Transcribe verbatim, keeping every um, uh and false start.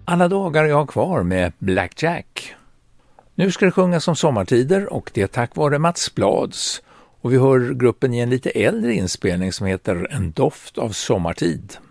Alla dagar jag har kvar med Black Jack. Nu ska det sjungas om sommartider och det är tack vare Mats Blads. Och vi hör gruppen i en lite äldre inspelning som heter En doft av sommartid.